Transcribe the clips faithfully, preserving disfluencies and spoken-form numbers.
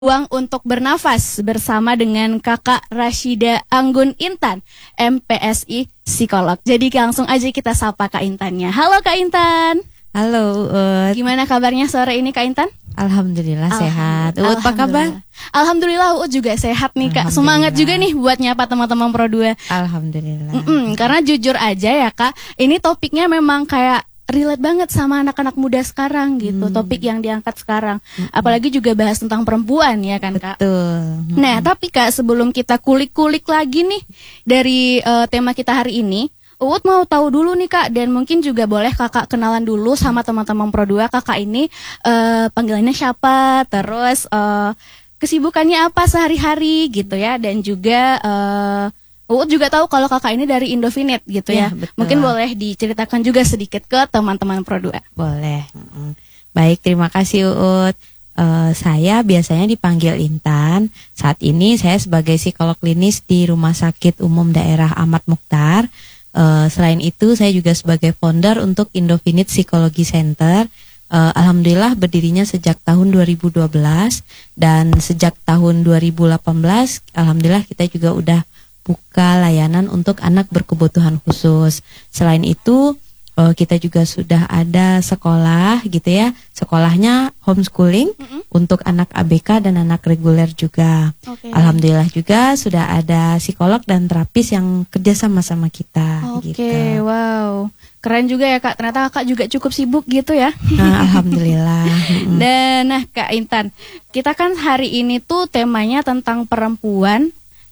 Ruang untuk bernafas bersama dengan Kakak Rashida Anggun Intan, M P S I Psikolog. Jadi langsung aja kita sapa Kak Intannya. Halo Kak Intan. Halo Uut. Gimana kabarnya sore ini Kak Intan? Alhamdulillah, Alhamdulillah sehat. Uut apa kabar? Alhamdulillah Uut juga sehat nih Kak. Semangat juga nih buat nyapa teman-teman Pro dua. Alhamdulillah. Mm-mm, karena jujur aja ya Kak, ini topiknya memang kayak relate banget sama anak-anak muda sekarang gitu, hmm. topik yang diangkat sekarang. Hmm. Apalagi juga bahas tentang perempuan ya kan Kak. Betul. Hmm. Nah tapi Kak, sebelum kita kulik-kulik lagi nih dari uh, tema kita hari ini, Uut mau tahu dulu nih Kak, dan mungkin juga boleh Kakak kenalan dulu sama teman-teman Pro dua. Kakak ini uh, panggilannya siapa, terus uh, kesibukannya apa sehari-hari gitu ya, dan juga uh, Uut juga tahu kalau kakak ini dari Indofinit gitu ya, ya. Mungkin boleh diceritakan juga sedikit ke teman-teman Pro dua. Boleh. Baik, terima kasih Uut. Uh, saya biasanya dipanggil Intan. Saat ini saya sebagai psikolog klinis di Rumah Sakit Umum Daerah Ahmad Mukhtar. Uh, selain itu saya juga sebagai founder untuk Indofinit Psikologi Center. Uh, Alhamdulillah berdirinya sejak tahun dua ribu dua belas, dan sejak tahun dua ribu delapan belas Alhamdulillah kita juga udah buka layanan untuk anak berkebutuhan khusus. Selain itu kita juga sudah ada sekolah gitu ya. Sekolahnya homeschooling mm-hmm. untuk anak A B K dan anak reguler juga. Okay. Alhamdulillah juga sudah ada psikolog dan terapis yang kerja sama-sama kita. Oke, okay, gitu. Wow, keren juga ya Kak. Ternyata Kakak juga cukup sibuk gitu ya. Nah, Alhamdulillah. Dan nah Kak Intan, kita kan hari ini tuh temanya tentang perempuan,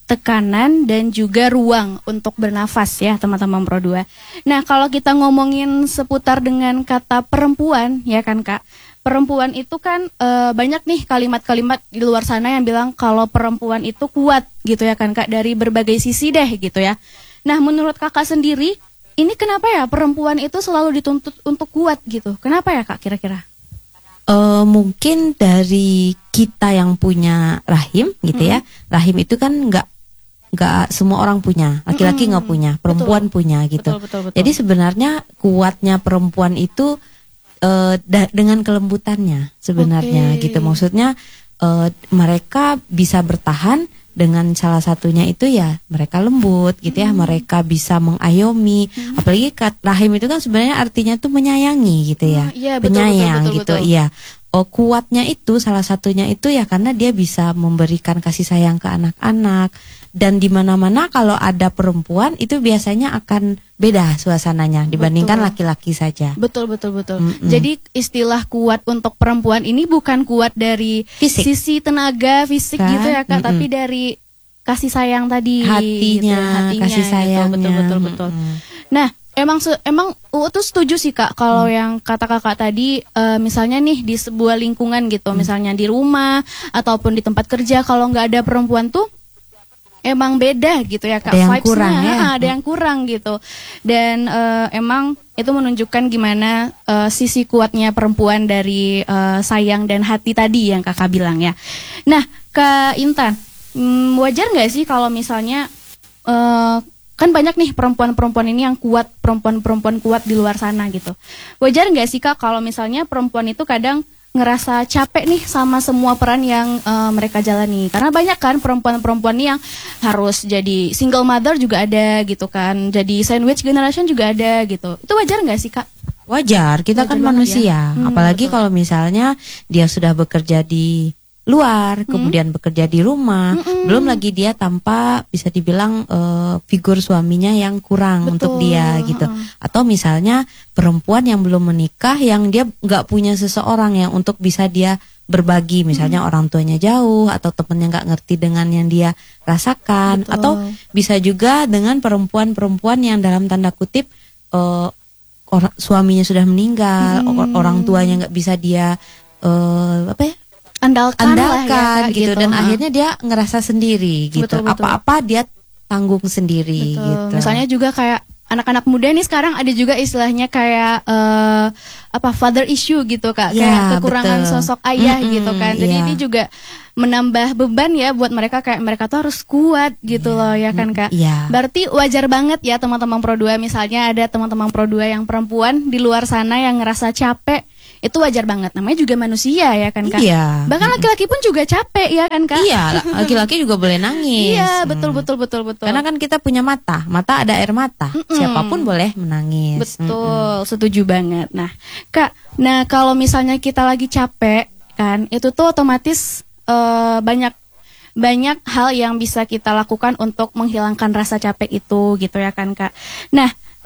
tekanan dan juga ruang untuk bernafas ya teman-teman Pro dua. Nah kalau kita ngomongin seputar dengan kata perempuan ya kan Kak, perempuan itu kan e, banyak nih kalimat-kalimat di luar sana yang bilang kalau perempuan itu kuat gitu ya kan Kak, dari berbagai sisi deh gitu ya. Nah menurut Kakak sendiri, ini kenapa ya perempuan itu selalu dituntut untuk kuat gitu? Kenapa ya Kak kira-kira? Uh, mungkin dari kita yang punya rahim gitu mm-hmm. ya. Rahim itu kan nggak nggak semua orang punya, laki-laki nggak mm-hmm. punya, perempuan betul. punya gitu. Betul, betul, betul. Jadi sebenarnya kuatnya perempuan itu uh, da- dengan kelembutannya sebenarnya okay. gitu. Maksudnya uh, mereka bisa bertahan dengan salah satunya itu ya mereka lembut gitu ya, mm-hmm. mereka bisa mengayomi. Mm-hmm. Apalagi rahim itu kan sebenarnya artinya tuh menyayangi gitu ya, mm, iya, betul, penyayang betul, betul, gitu. Iya. Oh, kuatnya itu salah satunya itu ya karena dia bisa memberikan kasih sayang ke anak-anak. Dan di mana-mana kalau ada perempuan itu biasanya akan beda suasananya dibandingkan betul. laki-laki saja. Betul betul betul. Mm-mm. Jadi istilah kuat untuk perempuan ini bukan kuat dari fisik. Sisi tenaga fisik kan? Gitu ya Kak, Mm-mm. tapi dari kasih sayang tadi, hatinya, gitu, hatinya kasih sayangnya. Betul betul betul. betul. Nah, emang emang Uut tuh setuju sih Kak kalau hmm. yang kata Kakak tadi, uh, misalnya nih di sebuah lingkungan gitu, hmm. misalnya di rumah ataupun di tempat kerja, kalau nggak ada perempuan tuh emang beda gitu ya Kak, ada yang kurang ya, ah, ada yang kurang gitu. Dan uh, emang itu menunjukkan gimana uh, sisi kuatnya perempuan dari uh, sayang dan hati tadi yang Kakak bilang ya. Nah Kak Intan, hmm, wajar nggak sih kalau misalnya uh, kan banyak nih perempuan-perempuan ini yang kuat, perempuan-perempuan kuat di luar sana gitu. Wajar nggak sih Kak kalau misalnya perempuan itu kadang ngerasa capek nih sama semua peran yang uh, mereka jalani? Karena banyak kan perempuan-perempuan nih yang harus jadi single mother juga ada gitu kan, jadi sandwich generation juga ada gitu. Itu wajar nggak sih Kak? Wajar, kita wajar kan manusia ya? hmm, apalagi betul. Kalau misalnya dia sudah bekerja di luar, kemudian hmm. bekerja di rumah, Mm-mm. belum lagi dia tanpa bisa dibilang uh, figur suaminya yang kurang Betul. Untuk dia gitu. Uh-uh. Atau misalnya perempuan yang belum menikah, yang dia nggak punya seseorang yang untuk bisa dia berbagi, misalnya hmm. orang tuanya jauh atau temennya nggak ngerti dengan yang dia rasakan. Betul. Atau bisa juga dengan perempuan-perempuan yang dalam tanda kutip uh, or- suaminya sudah meninggal, hmm. or- orang tuanya nggak bisa dia uh, apa ya? andalkan, andalkan lah ya, gitu, gitu dan ha. akhirnya dia ngerasa sendiri gitu. Betul, betul. Apa-apa dia tanggung sendiri betul. Gitu. Misalnya juga kayak anak-anak muda nih sekarang ada juga istilahnya kayak uh, apa father issue gitu Kak, ya, kayak kekurangan betul. Sosok ayah mm-hmm, gitu kan. Jadi ya. Ini juga menambah beban ya buat mereka, kayak mereka tuh harus kuat gitu ya. Loh ya kan Kak. Ya. Berarti wajar banget ya teman-teman Pro dua, misalnya ada teman-teman Pro dua yang perempuan di luar sana yang ngerasa capek itu wajar banget. Namanya juga manusia ya kan Kak. Iya. Bahkan laki-laki pun juga capek ya kan Kak. Iya, laki-laki juga boleh nangis. Iya, betul betul betul betul. Karena kan kita punya mata, mata ada air mata. Mm-mm. Siapapun boleh menangis. Betul, Mm-mm. setuju banget. Nah, Kak, nah kalau misalnya kita lagi capek kan, itu tuh otomatis uh, banyak banyak hal yang bisa kita lakukan untuk menghilangkan rasa capek itu gitu ya kan Kak. Nah,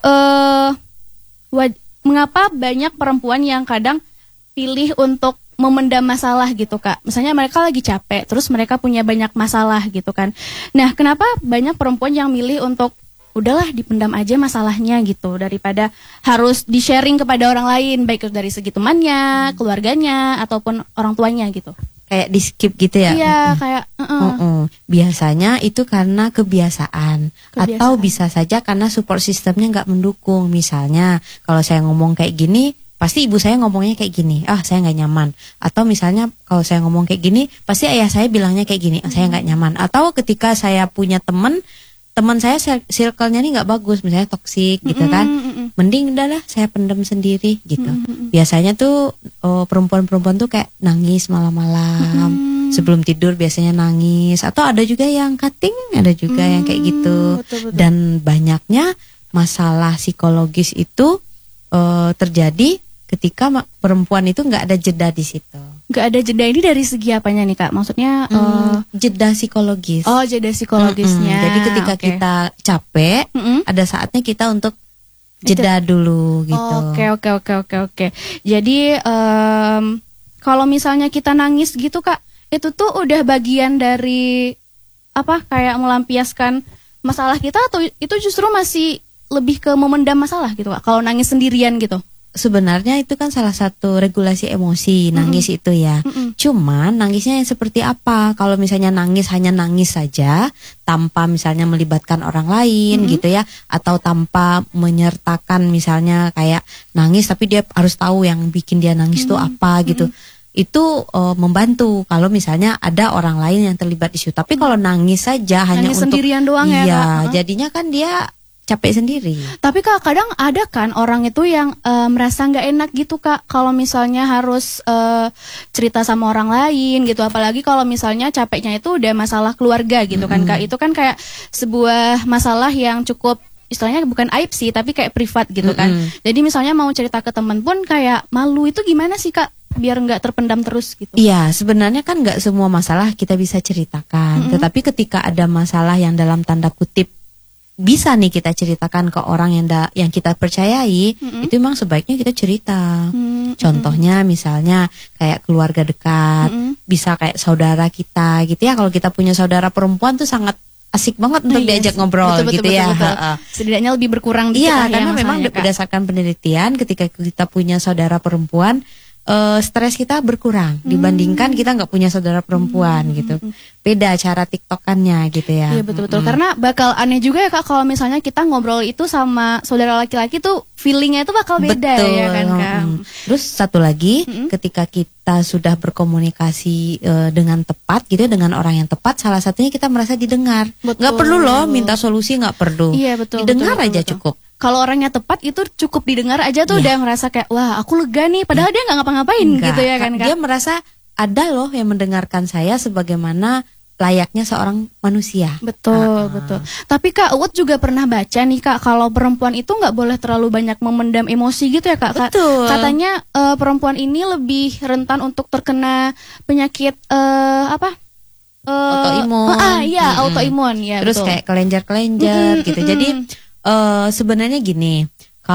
uh, waj- mengapa banyak perempuan yang kadang pilih untuk memendam masalah gitu Kak. Misalnya mereka lagi capek, terus mereka punya banyak masalah gitu kan. Nah, kenapa banyak perempuan yang milih untuk udahlah dipendam aja masalahnya gitu, daripada harus di-sharing kepada orang lain, baik itu dari segi temannya, keluarganya, ataupun orang tuanya gitu. Kayak di skip gitu ya? Iya, uh-uh. kayak uh-uh. Uh-uh. Biasanya itu karena kebiasaan. kebiasaan Atau bisa saja karena support sistemnya nggak mendukung. Misalnya kalau saya ngomong kayak gini, pasti ibu saya ngomongnya kayak gini, ah saya nggak nyaman. Atau misalnya kalau saya ngomong kayak gini, pasti ayah saya bilangnya kayak gini, ah saya nggak nyaman. Atau ketika saya punya teman, teman saya circle-nya nih nggak bagus, misalnya toksik gitu kan, mending udahlah saya pendam sendiri gitu. Biasanya tuh oh, perempuan-perempuan tuh kayak nangis malam-malam, sebelum tidur biasanya nangis. Atau ada juga yang cutting, ada juga yang kayak gitu. Betul-betul. Dan banyaknya masalah psikologis itu uh, terjadi ketika perempuan itu nggak ada jeda di situ. Nggak ada jeda ini dari segi apanya nih Kak? Maksudnya hmm, uh, jeda psikologis. Oh, jeda psikologisnya. Mm-mm. Jadi ketika okay. kita capek, Mm-mm. ada saatnya kita untuk jeda itu. dulu gitu. Oke oke oke oke oke. Jadi um, kalau misalnya kita nangis gitu Kak, itu tuh udah bagian dari apa? Kayak melampiaskan masalah kita, atau itu justru masih lebih ke memendam masalah gitu Kak? Kalau nangis sendirian gitu. Sebenarnya itu kan salah satu regulasi emosi, nangis mm-hmm. itu ya. Mm-hmm. Cuman nangisnya yang seperti apa? Kalau misalnya nangis hanya nangis saja, tanpa misalnya melibatkan orang lain mm-hmm. gitu ya, atau tanpa menyertakan misalnya kayak nangis tapi dia harus tahu yang bikin dia nangis itu mm-hmm. apa gitu. Mm-hmm. Itu uh, membantu kalau misalnya ada orang lain yang terlibat di situ. Tapi kalau nangis saja hanya nangis untuk sendirian doang iya, ya. Iya, jadinya kan dia capek sendiri. Tapi Kak, kadang ada kan orang itu yang uh, merasa nggak enak gitu Kak, kalau misalnya harus uh, cerita sama orang lain gitu. Apalagi kalau misalnya capeknya itu udah masalah keluarga gitu mm-hmm. kan Kak. Itu kan kayak sebuah masalah yang cukup, istilahnya bukan aib sih, tapi kayak privat gitu kan. Mm-hmm. Jadi misalnya mau cerita ke teman pun kayak malu. Itu gimana sih Kak, biar nggak terpendam terus gitu? Iya, sebenarnya kan nggak semua masalah kita bisa ceritakan. Mm-hmm. Tetapi ketika ada masalah yang dalam tanda kutip bisa nih kita ceritakan ke orang yang da, yang kita percayai, mm-hmm. itu memang sebaiknya kita cerita. Mm-hmm. Contohnya misalnya kayak keluarga dekat, mm-hmm. bisa kayak saudara kita gitu ya. Kalau kita punya saudara perempuan tuh sangat asik banget untuk oh, diajak yes. ngobrol betul, gitu betul, ya. Betul, betul. Setidaknya lebih berkurang dikit. Iya, ya, karena memang Kak. berdasarkan penelitian ketika kita punya saudara perempuan, Uh, stres kita berkurang hmm. dibandingkan kita nggak punya saudara perempuan hmm. gitu. Beda cara tiktokannya gitu ya. Iya betul-betul. Hmm. Karena bakal aneh juga ya Kak kalau misalnya kita ngobrol itu sama saudara laki-laki tuh feelingnya itu bakal beda. Betul. Ya kan Kak. Hmm. Terus satu lagi hmm. ketika kita sudah berkomunikasi uh, dengan tepat gitu, dengan orang yang tepat, salah satunya kita merasa didengar. Betul. Nggak perlu loh minta solusi, nggak perlu. Iya betul. Didengar betul, aja betul, cukup. Kalau orangnya tepat itu cukup didengar aja tuh yeah. udah ngerasa kayak wah aku lega nih, padahal yeah. dia nggak ngapa-ngapain Enggak. gitu ya kan Kak. Dia merasa ada loh yang mendengarkan saya sebagaimana layaknya seorang manusia. Betul, uh-uh. betul. Tapi Kak, Uut juga pernah baca nih Kak, kalau perempuan itu nggak boleh terlalu banyak memendam emosi gitu ya Kak. Betul. Katanya uh, perempuan ini lebih rentan untuk terkena penyakit uh, apa? Uh, autoimun. Ah iya, mm-hmm. autoimun ya. Terus betul. kayak kelenjar-kelenjar mm-hmm, gitu. Mm-hmm. Jadi Uh, sebenarnya gini,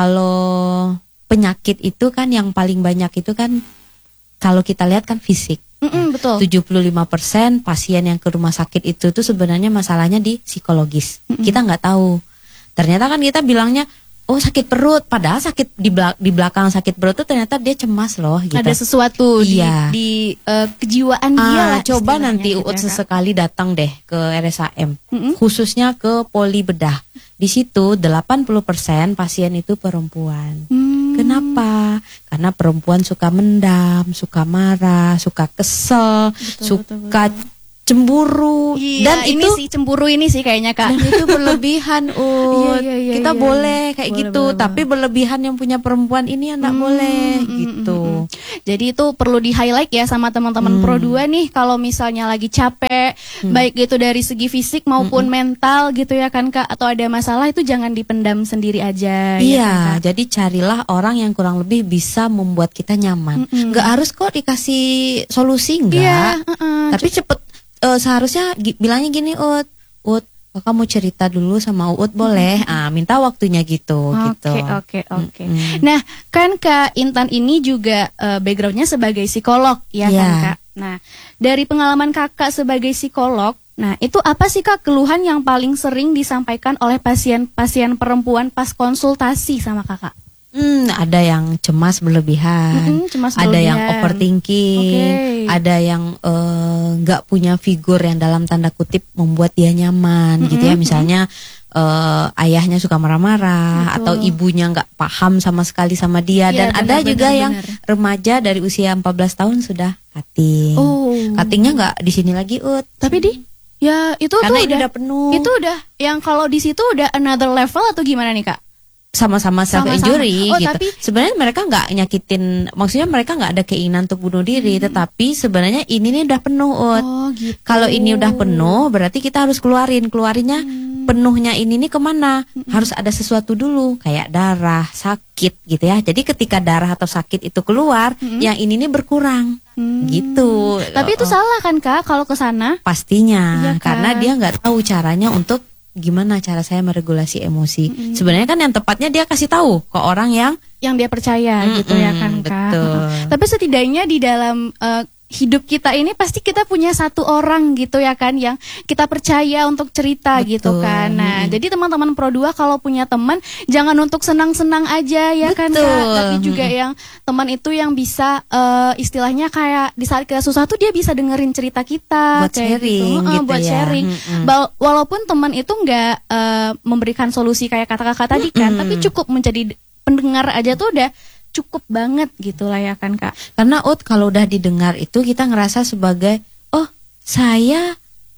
kalau penyakit itu kan yang paling banyak itu kan kalau kita lihat kan fisik. Mm-mm, betul. tujuh puluh lima persen pasien yang ke rumah sakit itu tuh sebenarnya masalahnya di psikologis. Mm-mm. Kita nggak tahu. Ternyata kan kita bilangnya oh sakit perut, padahal sakit di belak- di belakang sakit perut tuh ternyata dia cemas loh gitu. Ada sesuatu iya. di, di uh, kejiwaan ah, dia lah. Coba nanti Uut gitu, sesekali datang deh ke R S A M, mm-hmm. khususnya ke poli bedah. Di situ delapan puluh persen pasien itu perempuan. Hmm. Kenapa? Karena perempuan suka mendam, suka marah, suka kesel, betul, suka betul, betul. cemburu. Iya, dan ini itu sih cemburu ini sih kayaknya Kak. dan itu berlebihan. Ut. Iya, iya, iya, kita iya, boleh iya. kayak Boleh, gitu, boleh, tapi berlebihan yang punya perempuan ini yang enggak Hmm, boleh hmm, gitu. hmm, hmm. Jadi itu perlu di highlight ya sama teman-teman Hmm. Pro dua nih, kalau misalnya lagi capek, Hmm. baik itu dari segi fisik maupun Hmm. mental gitu ya kan Kak, atau ada masalah itu jangan dipendam sendiri aja. Iya, ya kan, Kak? jadi carilah orang yang kurang lebih bisa membuat kita nyaman. Mm-mm. Nggak harus kok dikasih solusi, enggak. Iya, uh-uh. Tapi cepet, eh, seharusnya gi- bilangnya gini, Ut, Ut, kakak mau cerita dulu sama Ut boleh? Ah, minta waktunya gitu, gitu. Oke, oke, oke. Mm-mm. Nah, kan Kak Intan ini juga eh, backgroundnya sebagai psikolog, ya Iya. kan Kak? Nah, dari pengalaman Kakak sebagai psikolog, nah itu apa sih Kak keluhan yang paling sering disampaikan oleh pasien-pasien perempuan pas konsultasi sama Kakak? Hmm, ada yang cemas berlebihan, Mm-mm, cemas ada yang berlebihan. overthinking, Oke. ada yang eh, nggak punya figur yang dalam tanda kutip membuat dia nyaman, gitu ya. Mm-mm, Misalnya eh, ayahnya suka marah-marah, Betul. atau ibunya nggak paham sama sekali sama dia. Iya, Dan ada benar, juga benar, yang benar. remaja dari usia empat belas tahun sudah cutting. Oh. Cuttingnya nggak di sini lagi, Ut. Tapi di ya itu Karena tuh ini udah, udah penuh. itu udah yang kalau di situ udah another level atau gimana nih Kak? Sama-sama self Sama-sama. injury Oh, gitu. tapi- Sebenarnya mereka nggak nyakitin, maksudnya mereka nggak ada keinginan untuk bunuh diri, tetapi sebenarnya ini nih udah penuh, Ut. Oh gitu. Kalau ini udah penuh, berarti kita harus keluarin. Keluarinnya penuhnya ini nih kemana? Harus ada sesuatu dulu, kayak darah, sakit gitu ya. Jadi ketika darah atau sakit itu keluar, yang ini nih berkurang, Hmm. gitu. Tapi itu Oh, salah kan Kak kalau ke sana? pastinya, Iya kan? karena dia nggak tahu caranya untuk gimana cara saya meregulasi emosi. Sebenarnya kan yang tepatnya dia kasih tahu ke orang yang Yang dia percaya Mm-mm, gitu ya kan Kak. betul. Heeh. Tapi setidaknya di dalam eh, hidup kita ini pasti kita punya satu orang gitu ya kan yang kita percaya untuk cerita Betul. gitu kan. Nah, Mm-mm. jadi teman-teman Pro dua kalau punya teman jangan untuk senang-senang aja ya kan Kak, Betul. tapi juga yang teman itu yang bisa eh, istilahnya kayak di saat kita susah tuh dia bisa dengerin cerita kita Buat kayak sharing Heeh, gitu buat ya. sharing. Mm-mm. Ba- walaupun teman itu nggak eh, memberikan solusi kayak kata kakak tadi kan, Mm-mm. tapi cukup menjadi pendengar aja tuh udah cukup banget gitu lah ya kan Kak. Karena Ut, kalau udah didengar itu kita ngerasa sebagai, oh saya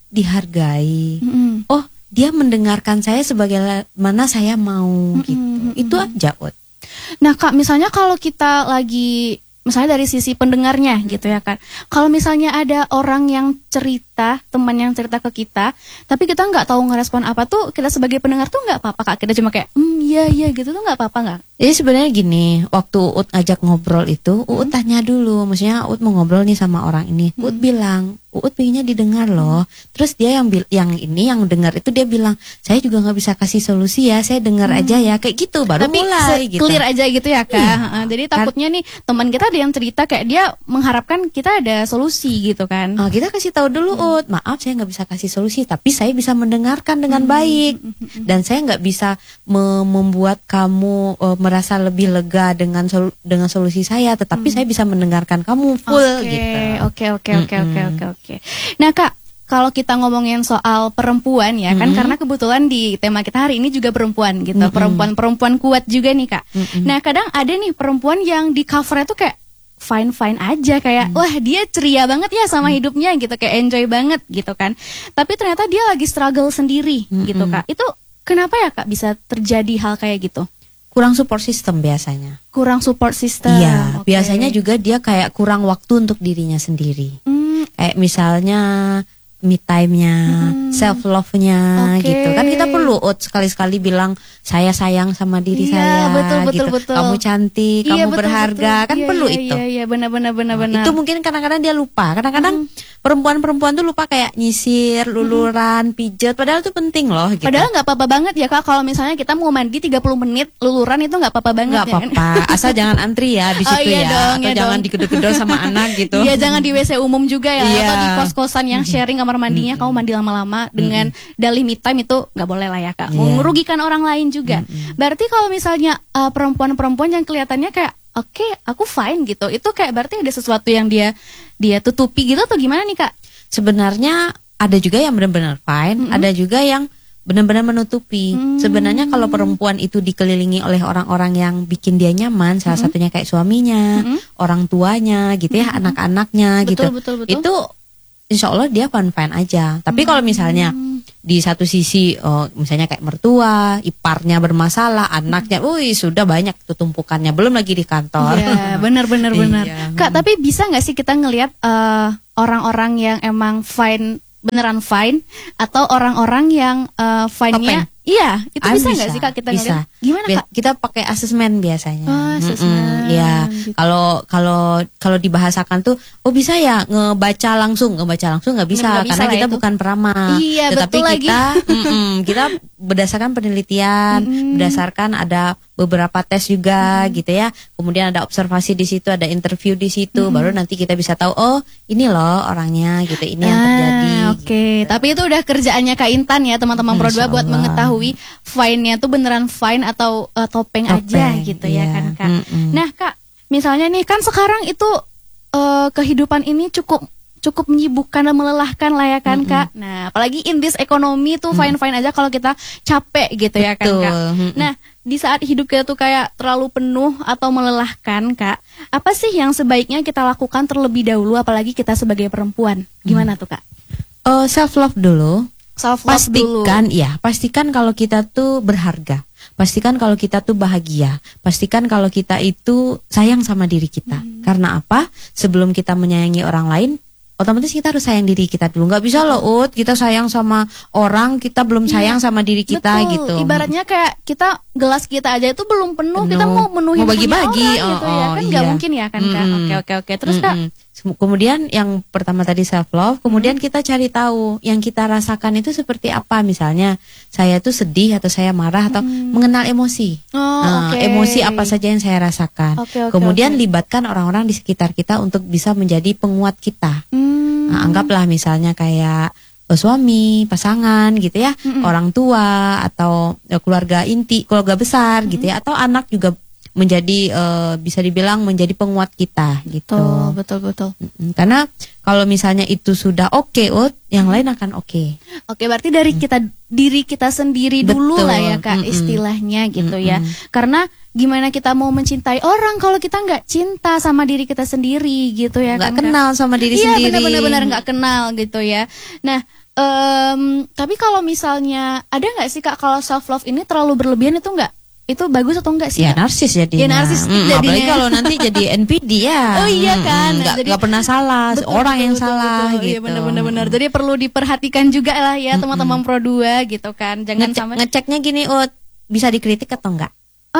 dihargai, Mm-mm. oh dia mendengarkan saya sebagaimana saya mau, Mm-mm, gitu. mm-mm. Itu aja, Ut. Nah Kak, misalnya kalau kita lagi, misalnya dari sisi pendengarnya gitu ya kan, kalau misalnya ada orang yang cerita, teman yang cerita ke kita, tapi kita nggak tahu ngerespon apa tuh, kita sebagai pendengar tuh nggak apa-apa Kak, kita cuma kayak, hmm iya iya gitu tuh nggak apa-apa nggak? Jadi sebenarnya gini, waktu Ut ngajak ngobrol itu, Ut tanya dulu, maksudnya Ut mau ngobrol nih sama orang ini, Ut bilang, Ut pengennya didengar loh. Terus dia yang bil- yang ini yang dengar itu dia bilang, saya juga nggak bisa kasih solusi ya, saya dengar aja ya, kayak gitu baru Tapi mulai se- gitu. clear aja gitu ya Kak. Iya. Heeh, jadi takutnya nih teman kita ada yang cerita kayak dia mengharapkan kita ada solusi gitu kan. Ah, kita kasih tahu dulu, Ut, maaf saya nggak bisa kasih solusi, tapi saya bisa mendengarkan dengan baik, dan saya nggak bisa me- membuat kamu eh, merasa lebih lega dengan sol- dengan solusi saya, tetapi saya bisa mendengarkan kamu full Oke, gitu. Oke, oke, oke, oke, Mm-mm. oke, oke. Nah Kak, kalau kita ngomongin soal perempuan ya kan, Mm-mm. karena kebetulan di tema kita hari ini juga perempuan gitu, Mm-mm. perempuan-perempuan kuat juga nih Kak. Mm-mm. Nah kadang ada nih perempuan yang di covernya tuh kayak fine fine aja, kayak wah dia ceria banget ya sama hidupnya gitu, kayak enjoy banget gitu kan. Tapi ternyata dia lagi struggle sendiri gitu Mm-mm. Kak. Itu kenapa ya Kak bisa terjadi hal kayak gitu? Kurang support system biasanya. Kurang support system. Iya, Oke. biasanya juga dia kayak kurang waktu untuk dirinya sendiri. Hmm, Kayak misalnya me time-nya, Mm-mm. self love-nya Oke. gitu. Kan kita perlu Ut sekali-sekali bilang saya sayang sama diri Iya, saya betul, betul, gitu. betul. Kamu cantik, Iya, kamu betul, berharga, betul. kan Iya, perlu iya, itu. Iya, iya, benar-benar, benar-benar. Itu mungkin kadang-kadang dia lupa. Kadang-kadang perempuan-perempuan tuh lupa kayak nyisir, luluran, pijet, padahal itu penting loh gitu. Padahal nggak apa-apa banget ya Kak, kalau misalnya kita mau mandi tiga puluh menit luluran itu nggak apa-apa banget nggak ya kan? apa-apa, asal jangan antri ya di Oh, situ iya ya, dong, atau iya jangan dong. digedor-gedor sama anak gitu. Iya, jangan di W C umum juga ya, Iya. atau di kos-kosan yang sharing kamar mandinya kamu mandi lama-lama dengan dalih me time, itu nggak boleh lah ya Kak. Iya. Merugikan orang lain juga. Berarti kalau misalnya uh, perempuan-perempuan yang kelihatannya kayak oke, aku fine gitu, itu kayak berarti ada sesuatu yang dia dia tutupi gitu atau gimana nih Kak? Sebenarnya ada juga yang benar-benar fine, ada juga yang benar-benar menutupi. Mm. Sebenarnya kalau perempuan itu dikelilingi oleh orang-orang yang bikin dia nyaman, salah satunya kayak suaminya, Mm-mm. orang tuanya gitu ya, anak-anaknya Betul, gitu. betul, betul. Itu insya Allah dia fine fine aja. Tapi kalau misalnya di satu sisi, oh, misalnya kayak mertua, iparnya bermasalah, anaknya, wih sudah banyak tuh tumpukannya, belum lagi di kantor. Iya, benar benar benar. Iya. Kak, tapi bisa nggak sih kita ngelihat uh, orang-orang yang emang fine, beneran fine, atau orang-orang yang uh, fine-nya, iya, itu Ah, bisa bisa, nggak sih Kak kita bisa. ngelihat? Gimana Bi- Kak? Kita pakai asesmen biasanya. Oh, asesmen. Ya, Gitu. kalau kalau kalau dibahasakan tuh, oh bisa ya ngebaca langsung, ngebaca langsung nggak bisa, Nggak bisa karena lah kita itu. bukan peramal. Iya, Tetapi betul lagi. kita, mm-mm, kita berdasarkan penelitian, Mm-mm. berdasarkan ada beberapa tes juga, gitu ya. Kemudian ada observasi di situ, ada interview di situ, baru nanti kita bisa tahu, oh ini loh orangnya, gitu, ini yang terjadi. Ah, Oke, tapi itu udah kerjaannya Kak Intan ya teman-teman Pro dua Insya buat Allah. mengetahui fine-nya tuh beneran fine atau uh, topeng, aja Topeng, gitu ya iya. kan Kak. Mm-mm. Nah Kak, misalnya nih kan sekarang itu uh, kehidupan ini cukup cukup menyibukkan dan melelahkan lah ya kan Kak. Nah apalagi in this ekonomi tuh fine-fine aja kalau kita capek gitu ya kan Betul. Kak. Mm-mm. Nah di saat hidup kita tuh kayak terlalu penuh atau melelahkan Kak, apa sih yang sebaiknya kita lakukan terlebih dahulu apalagi kita sebagai perempuan? Gimana tuh Kak? Oh, self love dulu. Self love dulu. Pastikan ya, pastikan kalau kita tuh berharga. Pastikan kalau kita tuh bahagia. Pastikan kalau kita itu sayang sama diri kita. Karena apa? Sebelum kita menyayangi orang lain, otomatis kita harus sayang diri kita dulu. Nggak bisa loh, Ut, kita sayang sama orang, kita belum sayang sama diri kita. Betul. Gitu. Ibaratnya kayak kita gelas kita aja itu belum penuh, kita Penuh. mau menuhin Mau bagi-bagi. punya orang gitu Oh, ya oh, kan nggak iya. mungkin ya kan Kak. Mm-mm. Oke oke oke. Terus Kak, Mm-mm. Sem- Kemudian yang pertama tadi self love, kemudian kita cari tahu yang kita rasakan itu seperti apa. Misalnya saya tuh sedih atau saya marah atau mengenal emosi. oh Nah, oke. emosi apa saja yang saya rasakan. Oke, oke, Kemudian oke. libatkan orang-orang di sekitar kita untuk bisa menjadi penguat kita. Hmm. Nah, anggaplah misalnya kayak eh, suami, pasangan gitu ya, orang tua atau eh, keluarga inti, keluarga besar gitu ya, atau anak juga menjadi eh, bisa dibilang menjadi penguat kita gitu. Betul betul betul. Mm, Karena kalau misalnya itu sudah oke, Ut, yang lain akan oke. Oke, berarti dari kita diri kita sendiri dulu Betul. lah ya Kak, Mm-mm. istilahnya gitu ya. Mm-mm. Karena gimana kita mau mencintai orang kalau kita nggak cinta sama diri kita sendiri gitu ya Nggak kan Kak? kenal sama diri Iya, sendiri. benar-benar nggak kenal gitu ya. Nah, em, tapi kalau misalnya ada nggak sih Kak kalau self love ini terlalu berlebihan itu nggak? Itu bagus atau enggak sih? Ya Kak? narsis jadinya. Ya, narsis Mm, jadinya. Apalagi kalau nanti jadi N P D ya. Oh iya kan. Mm, Nggak Jadi- nggak pernah salah. Betul, Orang betul, yang betul, salah betul. gitu. Iya benar-benar benar. Jadi perlu diperhatikan juga lah ya teman-teman Pro dua gitu kan. Jangan Ngecek, sampai ngeceknya gini, Ut, bisa dikritik atau enggak?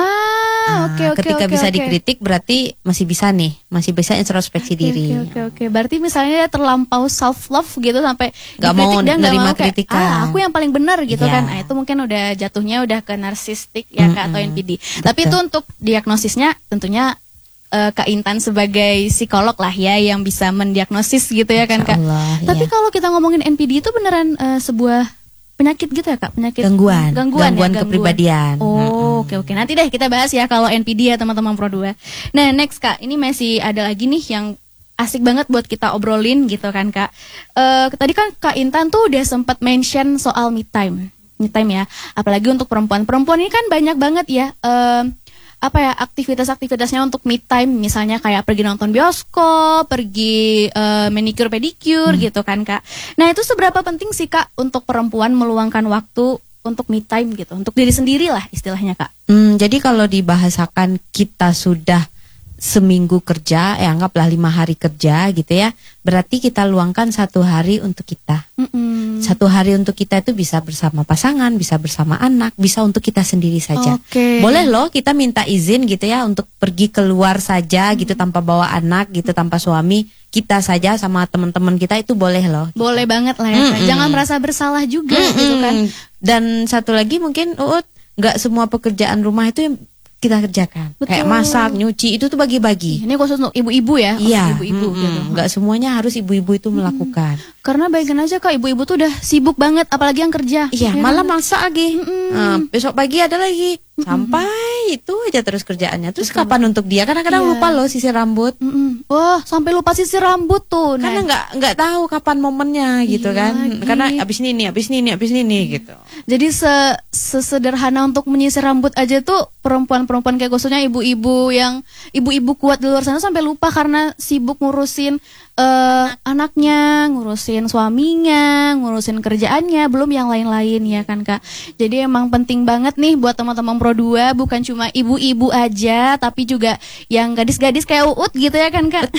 Ah, oke Nah, oke ketika oke, bisa oke. dikritik berarti masih bisa nih, masih bisa introspeksi Oke, diri. Oke oke oke. Berarti misalnya dia terlampau self love gitu sampai Nggak dikritik, mau dia nggak nerima mau kayak, kritikan. ah aku yang paling benar gitu Iya. kan. Nah, itu mungkin udah jatuhnya udah ke narsistik ya Kak, atau N P D. Tapi itu Betul. untuk diagnosisnya tentunya eh, Kak Intan sebagai psikolog lah ya yang bisa mendiagnosis gitu ya kan Kak. Insyaallah, Tapi iya. kalau kita ngomongin N P D itu beneran eh, sebuah penyakit gitu ya Kak, penyakit Gangguan, gangguan, gangguan ya, kepribadian. Oh, oke oke. Nanti deh kita bahas ya kalau N P D ya teman-teman Pro dua. Nah, next Kak, ini masih ada lagi nih yang asik banget buat kita obrolin gitu kan Kak. Eh tadi kan Kak Intan tuh udah sempat mention soal me time. Me time ya. Apalagi untuk perempuan-perempuan ini kan banyak banget ya eh apa ya aktivitas-aktivitasnya untuk me time, misalnya kayak pergi nonton bioskop, pergi eh, manicure pedicure gitu kan Kak. Nah, itu seberapa penting sih Kak untuk perempuan meluangkan waktu untuk me time gitu, untuk diri sendiri lah istilahnya Kak. Hmm, jadi kalau dibahasakan kita sudah seminggu kerja, ya anggaplah lima hari kerja gitu ya, berarti kita luangkan satu hari untuk kita. Mm-mm. Satu hari untuk kita itu bisa bersama pasangan, bisa bersama anak, bisa untuk kita sendiri saja. Oke. Boleh loh kita minta izin gitu ya untuk pergi keluar saja gitu tanpa bawa anak gitu, tanpa suami, kita saja sama teman-teman kita itu boleh loh. Boleh banget lah ya Kak. Mm-mm. Jangan merasa bersalah juga gitu kan. Mm-mm. Dan satu lagi mungkin Uut, nggak semua pekerjaan rumah itu yang kita kerjakan. Betul. Kayak masak, nyuci itu tuh bagi-bagi. Ini khusus untuk ibu-ibu ya, untuk Iya, ibu-ibu mm-mm. gitu. nggak semuanya harus ibu-ibu itu melakukan. Karena bayangin aja Kak, ibu-ibu tuh udah sibuk banget, apalagi yang kerja. Iya, Ya malam kan? masak lagi. Nah, besok pagi ada lagi. Sampai itu aja terus kerjaannya. Terus kapan untuk dia? Kadang-kadang Iya. lupa loh sisir rambut. Mm-mm. Wah, sampai lupa sisir rambut tuh. Nah, Karena nggak nggak tahu kapan momennya gitu Iya kan. lagi. Karena abis ini nih, abis ini nih, abis ini nih gitu. jadi se sesederhana untuk menyisir rambut aja tuh perempuan-perempuan kayak khususnya ibu-ibu yang ibu-ibu kuat di luar sana sampai lupa karena sibuk ngurusin uh, anaknya, ngurusin suaminya, ngurusin kerjaannya, belum yang lain-lain ya kan Kak. Jadi emang penting banget nih buat teman-teman Pro dua, bukan cuma ibu-ibu aja, tapi juga yang gadis-gadis kayak Uut gitu ya kan Kak.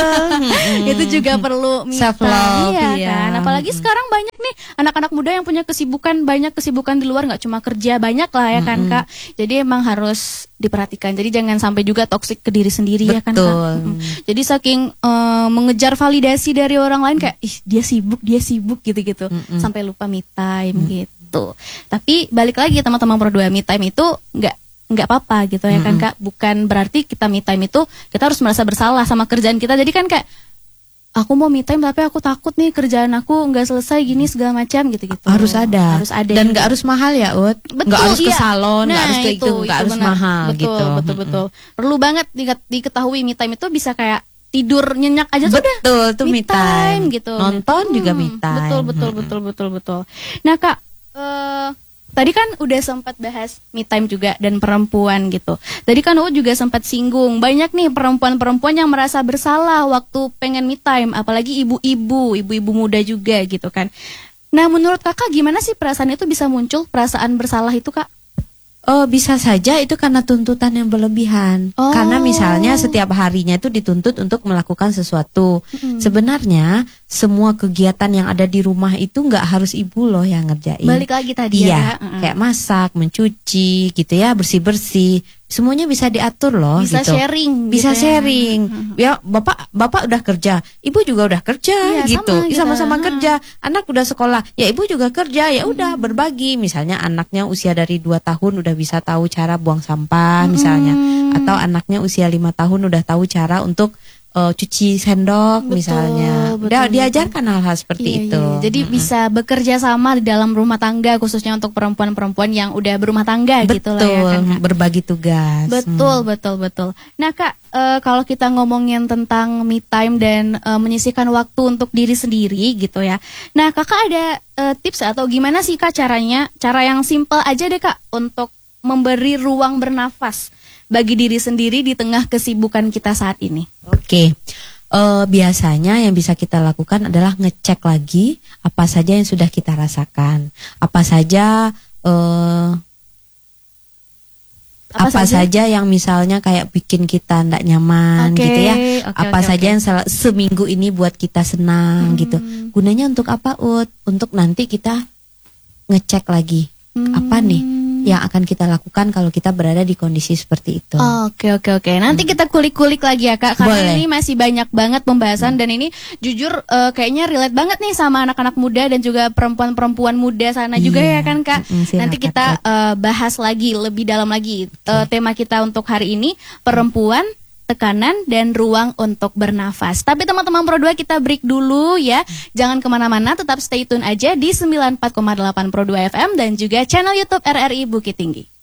Itu juga perlu me time, iya iya. kan. Apalagi sekarang banyak nih anak-anak muda yang punya kesibukan, banyak kesibukan di luar, nggak cuma kerja, banyak lah ya kan Kak. Jadi emang harus diperhatikan. Jadi jangan sampai juga toksik ke diri sendiri. Betul. Ya kan Kak. Jadi saking uh, mengejar validasi dari orang lain kayak ih dia sibuk, dia sibuk gitu-gitu. Mm-mm. Sampai lupa me time mm. gitu. Tapi balik lagi teman-teman Pro dua, me time itu nggak nggak apa-apa gitu ya kan Kak. Bukan berarti kita me time itu kita harus merasa bersalah sama kerjaan kita. Jadi kan kayak aku mau me time tapi aku takut nih kerjaan aku nggak selesai gini segala macam gitu-gitu. Harus ada. Harus ada. Dan nggak harus mahal ya, Ut. Nggak harus ke iya. salon, nggak nah, harus ke itu, nggak harus benar. mahal betul, gitu. Betul, betul, betul. Perlu banget diketahui me time itu bisa kayak tidur nyenyak aja tuh udah. Betul, tuh me time gitu. Nonton hmm, juga me time. Betul, betul, betul, betul, betul. Nah Kak, uh, tadi kan udah sempat bahas me time juga dan perempuan gitu. Tadi kan Uut juga sempat singgung banyak nih perempuan-perempuan yang merasa bersalah waktu pengen me time, apalagi ibu-ibu, ibu-ibu muda juga gitu kan. Nah, menurut Kakak gimana sih perasaan itu bisa muncul, perasaan bersalah itu Kak? Oh, bisa saja itu karena tuntutan yang berlebihan. Oh. Karena misalnya setiap harinya itu dituntut untuk melakukan sesuatu. Mm-hmm. Sebenarnya semua kegiatan yang ada di rumah itu nggak harus ibu loh yang ngerjain. Balik lagi tadi iya, ya. Mm-hmm. Kayak masak, mencuci, gitu ya, bersih-bersih. Semuanya bisa diatur loh. Bisa gitu. sharing. Bisa gitu sharing. Ya. Ya, bapak, bapak udah kerja, ibu juga udah kerja, iya, gitu. sama, Sama-sama gitu. kerja. Anak udah sekolah, ya ibu juga kerja. Ya udah hmm. berbagi. Misalnya anaknya usia dari dua tahun udah bisa tahu cara buang sampah, hmm. misalnya. Atau anaknya usia lima tahun udah tahu cara untuk Uh, cuci sendok, betul, misalnya. Betul, udah betul. Diajarkan hal-hal seperti iya, itu. Iya. Jadi hmm. bisa bekerja sama di dalam rumah tangga, khususnya untuk perempuan-perempuan yang udah berumah tangga. Betul, gitu lah ya kan Kak? Berbagi tugas. Betul, hmm. betul, betul. Nah Kak, uh, kalau kita ngomongin tentang me time dan uh, menyisihkan waktu untuk diri sendiri gitu ya. Nah Kakak ada uh, tips atau gimana sih Kak caranya? Cara yang simple aja deh Kak untuk memberi ruang bernafas bagi diri sendiri di tengah kesibukan kita saat ini. Oke, uh, biasanya yang bisa kita lakukan adalah ngecek lagi apa saja yang sudah kita rasakan, apa saja, uh, apa, apa saja? saja yang misalnya kayak bikin kita tidak nyaman, okay, gitu ya. Okay, apa okay, saja okay. yang seminggu ini buat kita senang, hmm. gitu. Gunanya untuk apa, Ut? Untuk nanti kita ngecek lagi hmm. apa nih yang akan kita lakukan kalau kita berada di kondisi seperti itu. Oke oke oke. Nanti hmm. kita kulik-kulik lagi ya Kak. Karena Boleh. Ini masih banyak banget pembahasan hmm. dan ini jujur uh, kayaknya relate banget nih sama anak-anak muda dan juga perempuan-perempuan muda sana iya. juga ya kan Kak. Hmm, Nanti kita uh, bahas lagi lebih dalam lagi. Okay. Uh, tema kita untuk hari ini perempuan, tekanan dan ruang untuk bernafas. Tapi teman-teman Pro dua kita break dulu ya. Jangan kemana-mana, tetap stay tune aja di sembilan puluh empat koma delapan Pro dua F M dan juga channel YouTube R R I Bukit Tinggi.